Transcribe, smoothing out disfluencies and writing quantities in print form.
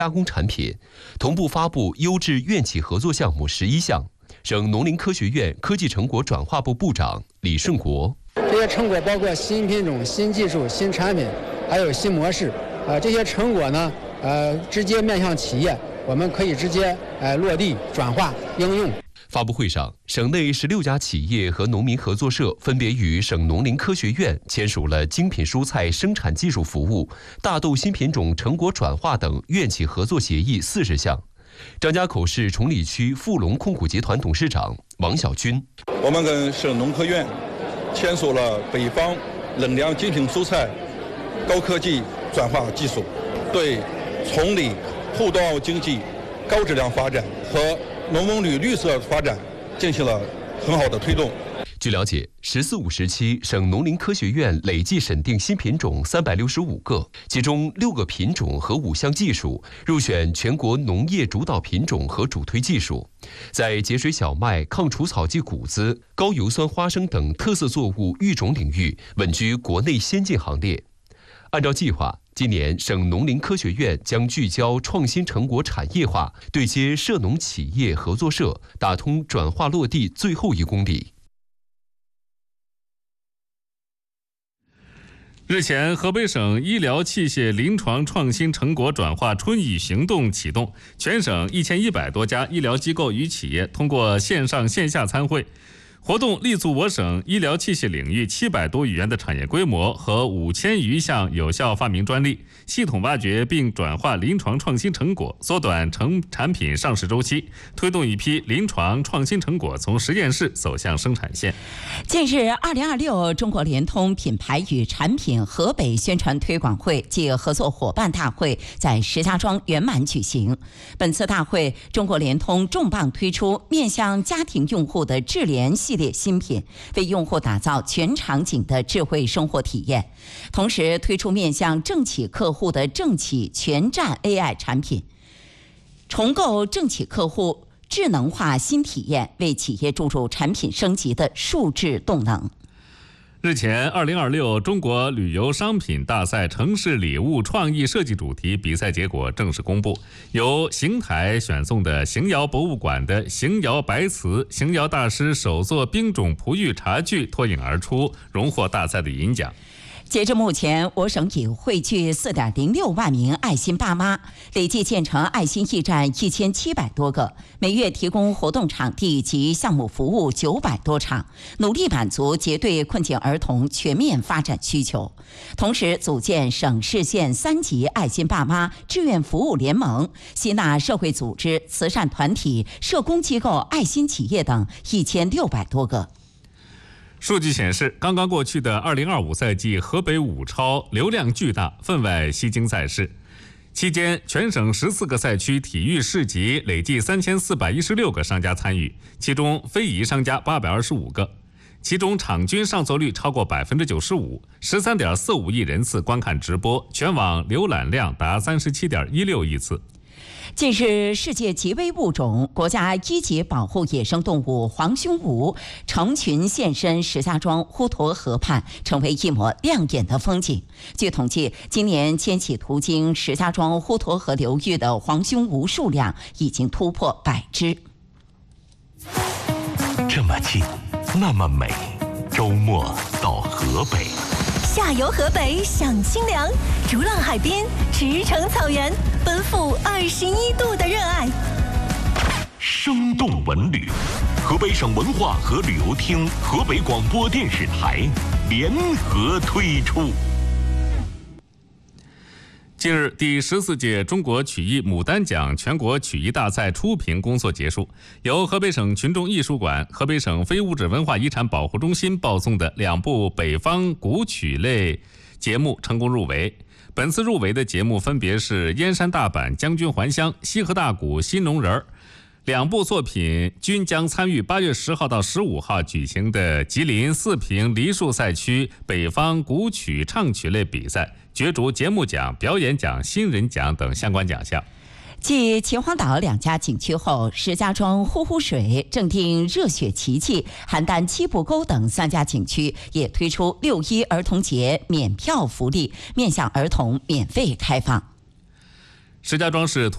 加工产品，同步发布优质院企合作项目11项。省农林科学院科技成果转化部部长李顺国： 这些成果包括新品种、新技术、新产品，还有新模式。这些成果呢，直接面向企业，我们可以直接落地转化应用。 发布会上，省内16家企业和农民合作社分别与省农林科学院签署了精品蔬菜生产技术服务、大豆新品种成果转化等院企合作协议40项。张家口市崇礼区富隆控股集团董事长王小军： 我们跟省农科院签署了北方冷凉精品蔬菜高科技转化技术，对崇礼后端经济高质量发展和农文旅绿色发展进行了很好的推动。 据了解，“14·5”时期，省农林科学院累计审定新品种365个，其中6个品种和5项技术入选全国农业主导品种和主推技术，在节水小麦、抗除草剂谷子、高油酸花生等特色作物育种领域稳居国内先进行列。按照计划，今年省农林科学院将聚焦创新成果产业化，对接涉农企业合作社，打通转化落地最后1公里。 日前，河北省医疗器械临床创新成果转化春雨行动启动，全省1100多家医疗机构与企业通过线上线下参会。活动立足我省医疗器械领域700多亿元的产业规模和5000余项有效发明专利，系统挖掘并转化临床创新成果，缩短产品上市周期，推动一批临床创新成果从实验室走向生产线。 近日，2026中国联通品牌与产品河北宣传推广会暨合作伙伴大会在石家庄圆满举行。本次大会，中国联通重磅推出面向家庭用户的智联系列新品，为用户打造全场景的智慧生活体验。同时推出面向政企客户的政企全站 AI 产品，重构政企客户智能化新体验，为企业注入产品升级的数字动能。 日前，2026中国旅游商品大赛城市礼物创意设计主题比赛结果正式公布，由邢台选送的邢窑博物馆的邢窑白瓷邢窑大师首作冰种璞玉茶具脱颖而出，荣获大赛的银奖。 截至目前，我省已汇聚4.06万名爱心爸妈，累计建成爱心驿站1700多个，每月提供活动场地及项目服务900多场，努力满足结对困境儿童全面发展需求。同时，组建省市县3级爱心爸妈志愿服务联盟，吸纳社会组织、慈善团体、社工机构、爱心企业等1600多个。 数据显示，刚刚过去的2025赛季，河北5超流量巨大，分外吸睛赛事。期间，全省14个赛区体育市集累计3416个商家参与，其中非遗商家825个，其中场均上座率超过95%，13.45亿人次观看直播，全网浏览量达37.16亿次。 近日，世界极危物种国家1级保护野生动物黄胸鹜成群现身石家庄滹沱河畔，成为一抹亮眼的风景。据统计，今年迁徙途经石家庄滹沱河流域的黄胸鹜数量已经突破100只。 这么近，那么美，周末到河北。 下游河北享清凉，逐浪海边，驰骋草原，奔赴21度的热爱。 生动文旅，河北省文化和旅游厅、河北广播电视台联合推出。 近日，第14届中国曲艺牡丹奖全国曲艺大赛初评工作结束，由河北省群众艺术馆、河北省非物质文化遗产保护中心报送的2部北方古曲类节目成功入围。本次入围的节目分别是燕山大板将军还乡、西河大鼓新农人。2部作品均将参与8月10号到15号举行的吉林4平梨树赛区北方古曲唱曲类比赛，角逐节目奖、表演奖、新人奖等相关奖项。 继秦皇岛2家景区后，石家庄呼呼水、正定热血奇迹、邯郸七步沟等3家景区也推出6·1儿童节免票福利，面向儿童免费开放。 石家庄市